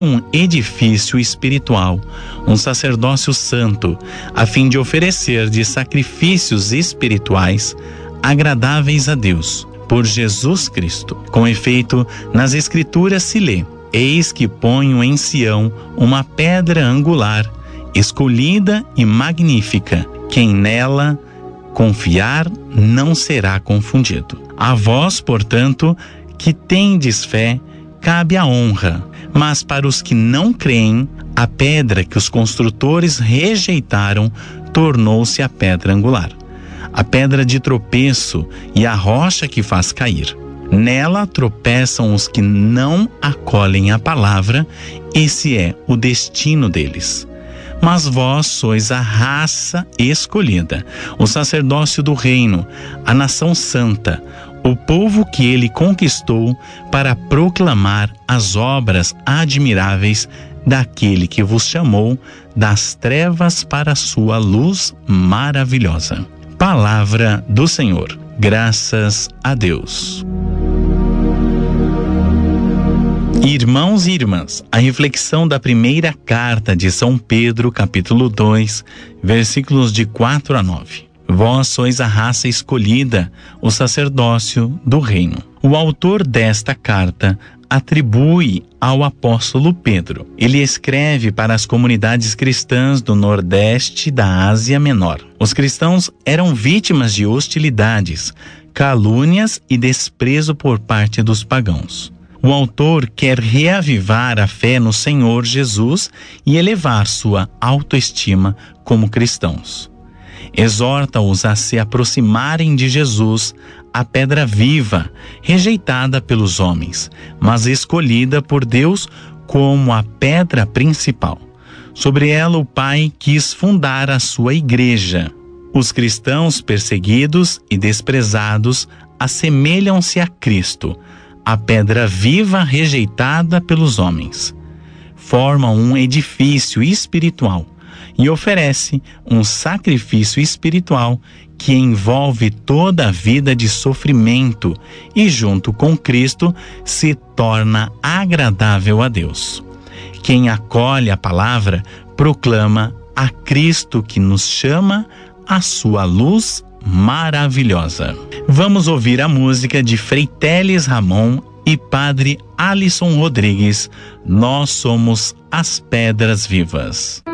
um edifício espiritual, um sacerdócio santo, a fim de oferecer de sacrifícios espirituais agradáveis a Deus, por Jesus Cristo. Com efeito, nas Escrituras se lê: Eis que ponho em Sião uma pedra angular, escolhida e magnífica. Quem nela confiar não será confundido. A vós, portanto, que tendes fé, cabe a honra. Mas para os que não creem, a pedra que os construtores rejeitaram tornou-se a pedra angular, a pedra de tropeço e a rocha que faz cair. Nela tropeçam os que não acolhem a palavra, esse é o destino deles. Mas vós sois a raça escolhida, o sacerdócio do reino, a nação santa, o povo que ele conquistou para proclamar as obras admiráveis daquele que vos chamou das trevas para a sua luz maravilhosa. Palavra do Senhor. Graças a Deus. Irmãos e irmãs, a reflexão da primeira carta de São Pedro, capítulo 2, versículos de 4 a 9. Vós sois a raça escolhida, o sacerdócio do reino. O autor desta carta atribui ao apóstolo Pedro. Ele escreve para as comunidades cristãs do Nordeste da Ásia Menor. Os cristãos eram vítimas de hostilidades, calúnias e desprezo por parte dos pagãos. O autor quer reavivar a fé no Senhor Jesus e elevar sua autoestima como cristãos. Exorta-os a se aproximarem de Jesus, a pedra viva, rejeitada pelos homens, mas escolhida por Deus como a pedra principal. Sobre ela o Pai quis fundar a sua igreja. Os cristãos perseguidos e desprezados assemelham-se a Cristo, a pedra viva rejeitada pelos homens. Formam um edifício espiritual e oferece um sacrifício espiritual que envolve toda a vida de sofrimento e, junto com Cristo, se torna agradável a Deus. Quem acolhe a palavra proclama a Cristo que nos chama à sua luz maravilhosa. Vamos ouvir a música de Frei Teles Ramon e Padre Alisson Rodrigues, Nós Somos as Pedras Vivas.